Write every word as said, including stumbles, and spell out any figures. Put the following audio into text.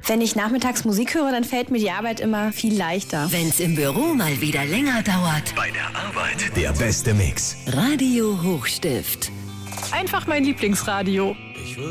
Wenn ich nachmittags Musik höre, dann fällt mir die Arbeit immer viel leichter. Wenn's im Büro mal wieder länger dauert. Bei der Arbeit der beste Mix. Radio Hochstift. Einfach mein Lieblingsradio.